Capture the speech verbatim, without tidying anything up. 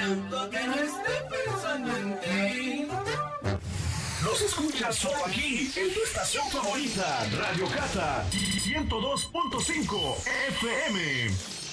siento que no esté pensando en ti. Nos escuchas solo aquí, en tu estación favorita, Radio Cata ciento dos punto cinco F M.